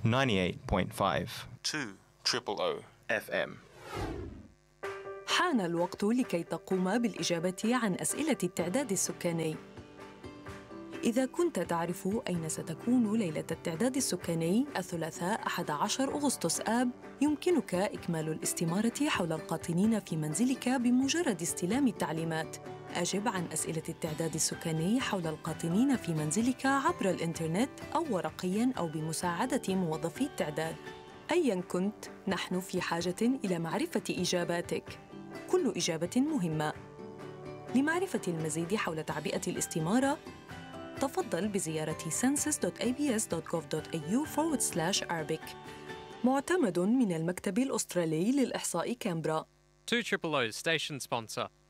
98.5 2 FM. حان الوقت لكي تقوم بالإجابة عن أسئلة التعداد السكاني. إذا كنت تعرف أين ستكون ليلة التعداد السكاني الثلاثاء 11 أغسطس آب، يمكنك إكمال الاستمارة حول القاطنين في منزلك بمجرد استلام التعليمات. أجب عن أسئلة التعداد السكاني حول القاطنين في منزلك عبر الإنترنت أو ورقياً أو بمساعدة موظفي التعداد. أياً كنت، نحن في حاجة إلى معرفة إجاباتك. كل إجابة مهمة. لمعرفة المزيد حول تعبئة الاستمارة، تفضل بزيارة census.abs.gov.au/Arabic. معتمد من المكتب الأسترالي للإحصاء كامبرا. 2 Station sponsor.